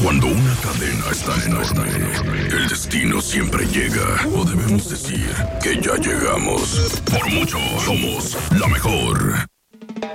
Cuando una cadena está enorme, el destino siempre llega. O debemos decir que ya llegamos. Por mucho, somos la mejor.